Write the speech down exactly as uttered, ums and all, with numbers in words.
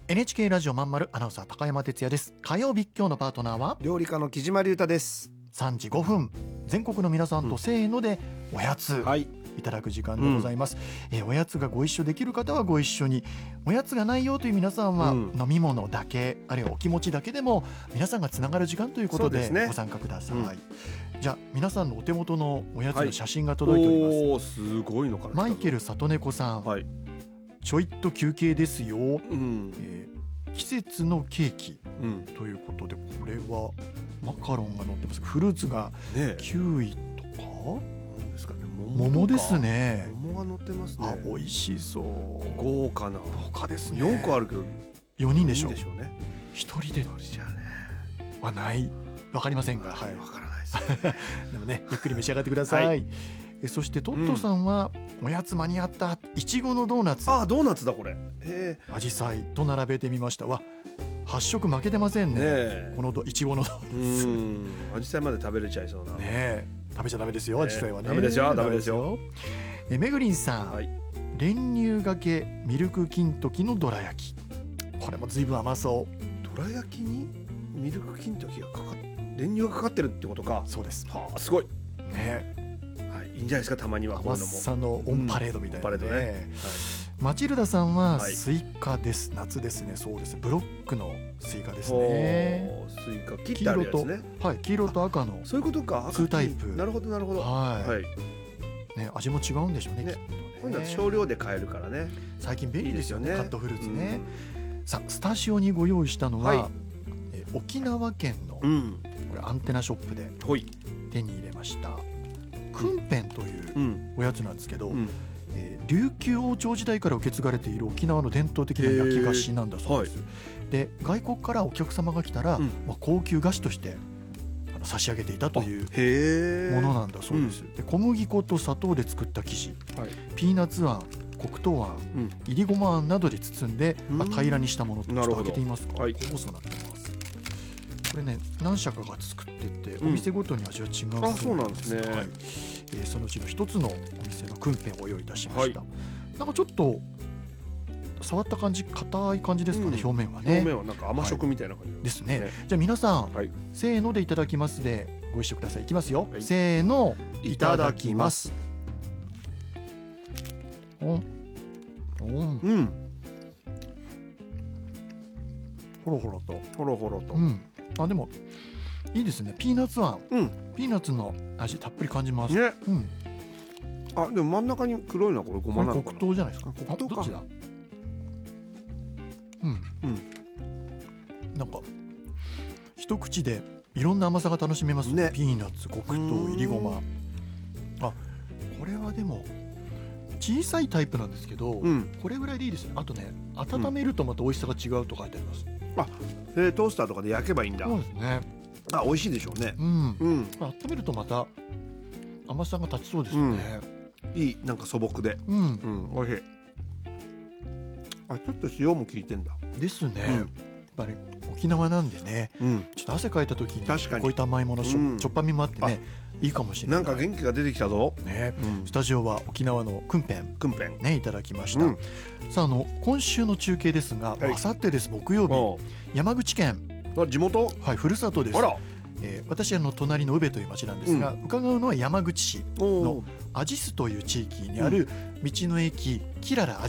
エヌエイチケー ラジオまんまるアナウンサー高山哲也です。火曜日、今日のパートナーは料理家の木島隆太です。 さんじごふん、全国の皆さんとせーのでおやつ、 はい、 いただく時間でございます、うんえー、おやつがご一緒できる方はご一緒に、おやつがないよという皆さんは、うん、飲み物だけ、あるいはお気持ちだけでも皆さんがつながる時間ということでご参加ください、うん、じゃあ皆さんのお手元のおやつの写真が届いております、はい、 おー、すごいのかな。 マイケル里猫さん、はい、ちょいっと休憩ですよ、うんえー季節のケーキ、うん、ということで、これはマカロンが乗ってます。フルーツがキウイとか、 なんですかね、 桃, 桃ですね。 桃が乗ってますね。 あ、美味しそう。 豪華な。 豪華ですね。 よんこあるけどよにんでしょう。 よにんでしょうね。 ひとりでひとりじゃねはない、わかりませんが、 はい、わからないですでもね、ゆっくり召し上がってください、はい、えそしてトットさんは、うん、おやつ間に合ったいちごのドーナツ。 あ、ドーナツだこれ。 アジサイと並べてみました。わ、発色負けてません ね, ねこのいちごのドーナツ。アジサイまで食べれちゃいそうな、 ね、食べちゃダメですよ、アジサイはね。 ダメですよ、ダメですよ。 えめぐりんさん、はい、練乳がけミルク金時のどら焼き、これも随分甘そう。 どら焼きにミルク金時がかかっ練乳がかかってるってことか。 そうです。 はあ、すごいね、 はい、いいんじゃないですか、たまにはこういうのも。 甘さのオンパレードみたいな、ね、 うん、パレードね、はい。 マチルダさんはスイカです、はい、夏ですね。そうです、ブロックのスイカですね。 スイカ切ってあるやつね。 はい、黄色と赤のそういうことか、 ツータイプ。 なるほどなるほど、 はい、 はいね、味も違うんでしょうね、 ね、 きっとね。 今度は少量で買えるからね、 最近便利ですよね、 いいですよね、 カットフルーツね、うん、さあスタジオにご用意したのは、はい、え沖縄県の、うん、これアンテナショップで手に入れましたクンペンというおやつなんですけど、うんうんえー、琉球王朝時代から受け継がれている沖縄の伝統的な焼き菓子なんだそうです、はい、で外国からお客様が来たら、うんまあ、高級菓子としてあの差し上げていたというものなんだそうです、うん、で小麦粉と砂糖で作った生地、はい、ピーナッツあん、黒糖あん、うん、いりごまあんなどで包んで、まあ、平らにしたものと、ちょっと開けてみますか。はい、こうそうなってます。これね、何社かが作ってて、うん、お店ごとに味は違うそうなんです。 あ、そうなんですね、はいえー、そのうちの一つのお店のクンペンをご用意いたしました、はい、なんかちょっと触った感じ硬い感じですかね、うん、表面はね。 表面はなんか甘食みたいな感じ、 はい、ですね、ね。じゃあ皆さん、はい、せーのでいただきますでご一緒ください。いきますよ、はい、せーの、 いただきます。 うんうん、うん、ほろほろとほろほろと、 うん、あ、でもいいですね。ピーナッツあん、うん、ピーナッツの味たっぷり感じますね、うん、 あ、でも真ん中に黒いのはこれごまなのかな。 黒糖じゃないですか。 黒糖か。 どっちだ。うん、うん、なんか一口でいろんな甘さが楽しめますね。ピーナッツ、黒糖、いりごま。あ、これはでも小さいタイプなんですけど、うん、これぐらいでいいですね。あとね、温めるとまた美味しさが違うと書いてあります、うん、あ、 えー、トースターとかで焼けばいいんだ。 そうですね。 あ、美味しいでしょうね。 うん、うん、温めるとまた甘さが立ちそうですね、 うん、いい、なんか素朴で、うん、うん、美味しい。あ、ちょっと塩も効いてんだ。 ですね、うん、やっぱり沖縄なんでね、うん、ちょっと汗かいた時にこういった甘いもの、しょ、うん、ちょっぱみもあってね、いいかもしれない。 なんか元気が出てきたぞ、 ね、うん、スタジオは沖縄のクンペン、 クンペン、 ね、いただきました、うん、さあ、あの今週の中継ですが、あさってです、木曜日、山口県、 あ、地元、 はい、ふるさとです。 あら、 えー、私あの隣の宇部という町なんですが、うん、伺うのは山口市のアジスという地域にある道の駅キララア